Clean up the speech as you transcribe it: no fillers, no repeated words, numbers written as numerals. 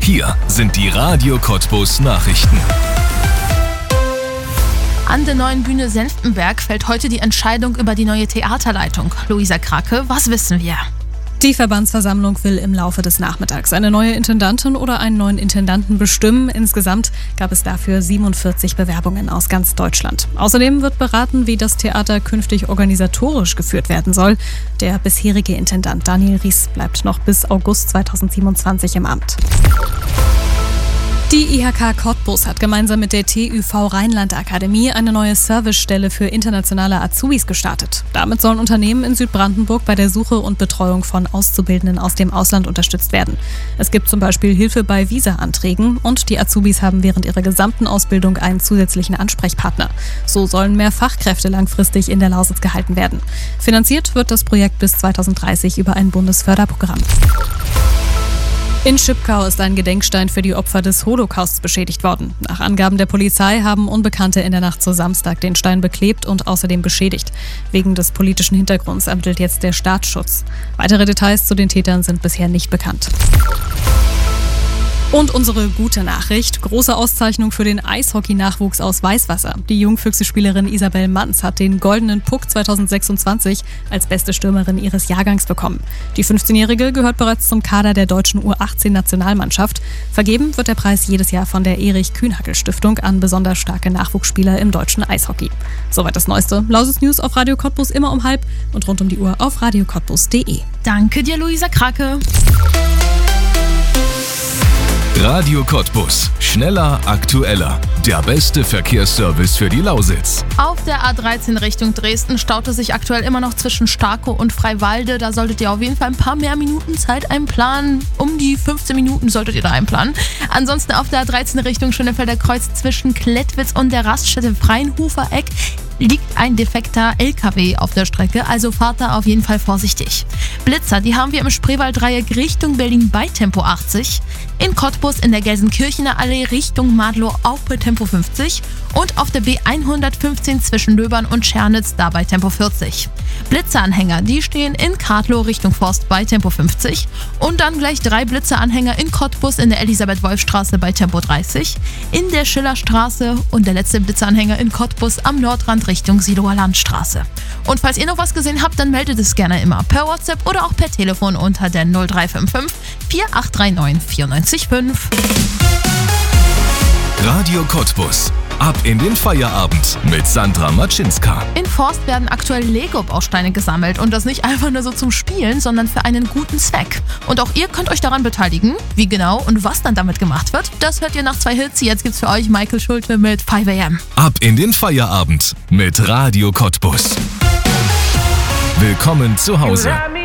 Hier sind die Radio Cottbus Nachrichten. An der neuen Bühne Senftenberg fällt heute die Entscheidung über die neue Theaterleitung. Luisa Krake, was wissen wir? Die Verbandsversammlung will im Laufe des Nachmittags eine neue Intendantin oder einen neuen Intendanten bestimmen. Insgesamt gab es dafür 47 Bewerbungen aus ganz Deutschland. Außerdem wird beraten, wie das Theater künftig organisatorisch geführt werden soll. Der bisherige Intendant Daniel Ries bleibt noch bis August 2027 im Amt. Die IHK Cottbus hat gemeinsam mit der TÜV Rheinland Akademie eine neue Servicestelle für internationale Azubis gestartet. Damit sollen Unternehmen in Südbrandenburg bei der Suche und Betreuung von Auszubildenden aus dem Ausland unterstützt werden. Es gibt zum Beispiel Hilfe bei Visa-Anträgen und die Azubis haben während ihrer gesamten Ausbildung einen zusätzlichen Ansprechpartner. So sollen mehr Fachkräfte langfristig in der Lausitz gehalten werden. Finanziert wird das Projekt bis 2030 über ein Bundesförderprogramm. In Schipkau ist ein Gedenkstein für die Opfer des Holocausts beschädigt worden. Nach Angaben der Polizei haben Unbekannte in der Nacht zu Samstag den Stein beklebt und außerdem beschädigt. Wegen des politischen Hintergrunds ermittelt jetzt der Staatsschutz. Weitere Details zu den Tätern sind bisher nicht bekannt. Und unsere gute Nachricht, große Auszeichnung für den Eishockey-Nachwuchs aus Weißwasser. Die Jungfüchse-Spielerin Isabel Manz hat den Goldenen Puck 2026 als beste Stürmerin ihres Jahrgangs bekommen. Die 15-Jährige gehört bereits zum Kader der deutschen U18-Nationalmannschaft. Vergeben wird der Preis jedes Jahr von der Erich-Kühnhackel-Stiftung an besonders starke Nachwuchsspieler im deutschen Eishockey. Soweit das Neueste. Lausitz News auf Radio Cottbus immer um 12:30 und rund um die Uhr auf radiocottbus.de. Danke dir, Luisa Krake. Radio Cottbus. Schneller, aktueller. Der beste Verkehrsservice für die Lausitz. Auf der A13 Richtung Dresden staut es sich aktuell immer noch zwischen Starkow und Freiwalde. Da solltet ihr auf jeden Fall ein paar mehr Minuten Zeit einplanen. Um die 15 Minuten solltet ihr da einplanen. Ansonsten auf der A13 Richtung Schönefelder Kreuz zwischen Klettwitz und der Raststätte Freienhofer-Eck liegt ein defekter LKW auf der Strecke, also fahrt da auf jeden Fall vorsichtig. Blitzer, die haben wir im Spreewald-Dreieck Richtung Berlin bei Tempo 80, in Cottbus in der Gelsenkirchener Allee Richtung Madlow auch bei Tempo 50 und auf der B115 zwischen Löbern und Schernitz da bei Tempo 40. Blitzeranhänger, die stehen in Kartlow Richtung Forst bei Tempo 50 und dann gleich 3 Blitzeranhänger in Cottbus in der Elisabeth-Wolf-Straße bei Tempo 30, in der Schillerstraße und der letzte Blitzeranhänger in Cottbus am Nordrand Richtung Siloer Landstraße. Und falls ihr noch was gesehen habt, dann meldet es gerne immer per WhatsApp oder auch per Telefon unter der 0355 4839 945. Radio Cottbus. Ab in den Feierabend mit Sandra Matschinska. In Forst werden aktuell Lego-Bausteine gesammelt und das nicht einfach nur so zum Spielen, sondern für einen guten Zweck. Und auch ihr könnt euch daran beteiligen. Wie genau und was dann damit gemacht wird, das hört ihr nach 2 Hits. Jetzt gibt's für euch Michael Schulte mit 5 AM. Ab in den Feierabend mit Radio Cottbus. Willkommen zu Hause.